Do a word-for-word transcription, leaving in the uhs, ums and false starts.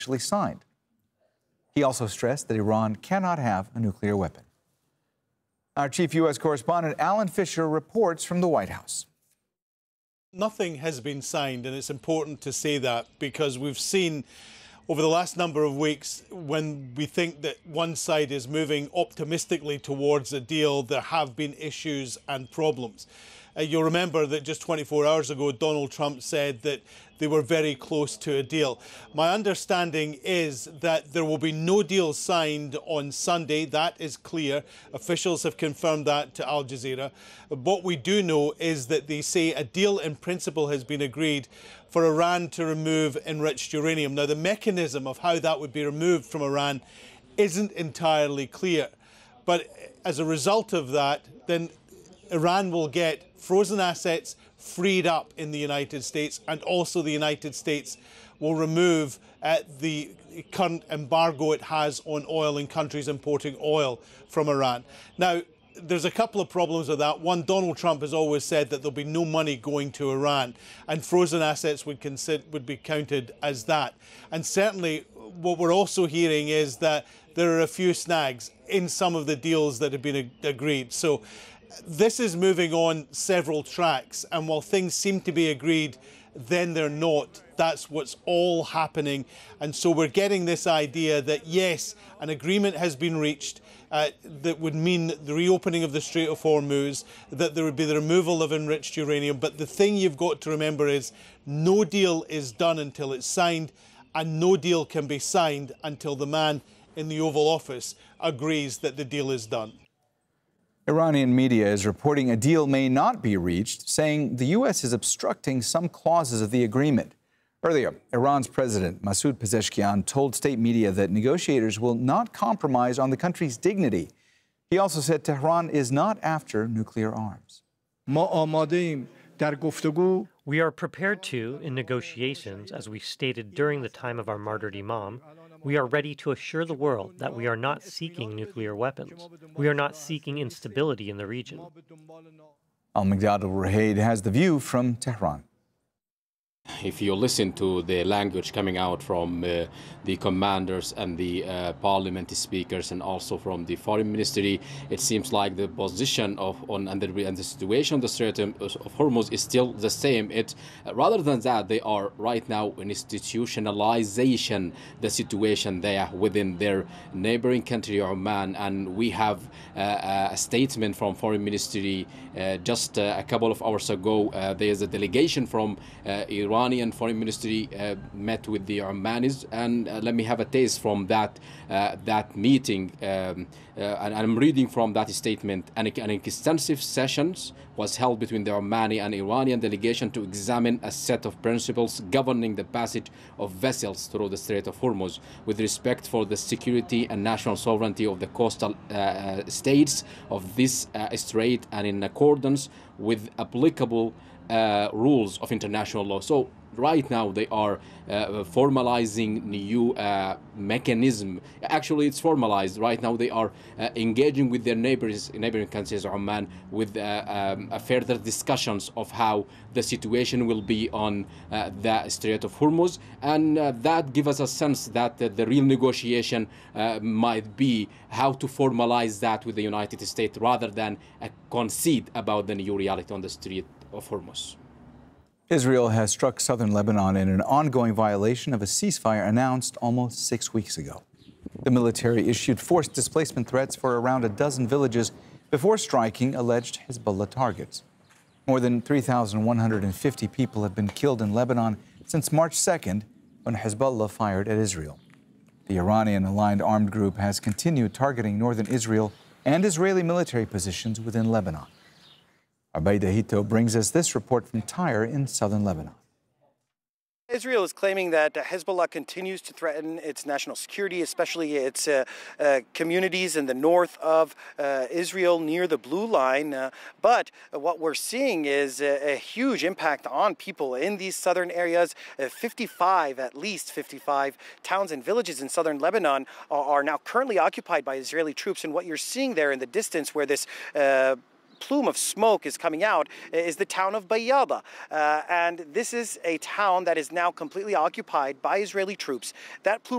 actually signed. He also stressed that Iran cannot have a nuclear weapon. Our chief U S correspondent Alan Fisher reports from the White House. Nothing has been signed, and it's important to say that because we've seen over the last number of weeks, when we think that one side is moving optimistically towards a deal, there have been issues and problems. Uh, you'll remember that just twenty-four hours ago, Donald Trump said that they were very close to a deal. My understanding is that there will be no deal signed on Sunday. That is clear. Officials have confirmed that to Al Jazeera. What we do know is that they say a deal in principle has been agreed for Iran to remove enriched uranium. Now, the mechanism of how that would be removed from Iran isn't entirely clear. But as a result of that, then Iran will get frozen assets freed up in the United States, and also the United States will remove uh, the current embargo it has on oil in countries importing oil from Iran. Now, there's a couple of problems with that. One, Donald Trump has always said that there'll be no money going to Iran, and frozen assets would, consider, would be counted as that. And certainly what we're also hearing is that there are a few snags in some of the deals that have been ag agreed. So this is moving on several tracks, and while things seem to be agreed, then they're not. That's what's all happening. And so we're getting this idea that, yes, an agreement has been reached uh, that would mean the reopening of the Strait of Hormuz, that there would be the removal of enriched uranium. But the thing you've got to remember is no deal is done until it's signed, and no deal can be signed until the man in the Oval Office agrees that the deal is done. Iranian media is reporting a deal may not be reached, saying the U S is obstructing some clauses of the agreement. Earlier, Iran's President Masoud Pezeshkian told state media that negotiators will not compromise on the country's dignity. He also said Tehran is not after nuclear arms. We are prepared to, in negotiations, as we stated during the time of our martyred Imam, we are ready to assure the world that we are not seeking nuclear weapons. We are not seeking instability in the region. Al-Migdad al-Ruhaid has the view from Tehran. If you listen to the language coming out from uh, the commanders and the uh, parliament speakers, and also from the foreign ministry, it seems like the position of on and the, and the situation of the Strait of Hormuz is still the same. It uh, rather than that, they are right now in institutionalization the situation there within their neighboring country Oman, and we have uh, a statement from foreign ministry uh, just uh, a couple of hours ago. Uh, there is a delegation from uh, Iran Iranian Foreign Ministry uh, met with the Omanis, and uh, let me have a taste from that uh, that meeting. Um, uh, and I'm reading from that statement. An, an extensive sessions was held between the Omani and Iranian delegation to examine a set of principles governing the passage of vessels through the Strait of Hormuz, with respect for the security and national sovereignty of the coastal uh, states of this uh, strait, and in accordance with applicable Uh, rules of international law. So right now they are uh, formalizing new uh, mechanism. Actually, it's formalized. Right now they are uh, engaging with their neighbors, neighboring countries, Oman, with uh, um, a further discussions of how the situation will be on uh, the Strait of Hormuz, and uh, that gives us a sense that uh, the real negotiation uh, might be how to formalize that with the United States, rather than a concede about the new reality on the Strait of Hormuz. Israel has struck southern Lebanon in an ongoing violation of a ceasefire announced almost six weeks ago. The military issued forced displacement threats for around a dozen villages before striking alleged Hezbollah targets. More than three thousand one hundred fifty people have been killed in Lebanon since March second, when Hezbollah fired at Israel. The Iranian-aligned armed group has continued targeting northern Israel and Israeli military positions within Lebanon. Arbeida Hito brings us this report from Tyre in southern Lebanon. Israel is claiming that Hezbollah continues to threaten its national security, especially its uh, uh, communities in the north of uh, Israel near the Blue Line. Uh, but uh, what we're seeing is a, a huge impact on people in these southern areas. Uh, fifty-five, at least fifty-five towns and villages in southern Lebanon are, are now currently occupied by Israeli troops. And what you're seeing there in the distance, where this uh, plume of smoke is coming out, is the town of Bayada. Uh, and this is a town that is now completely occupied by Israeli troops. That plume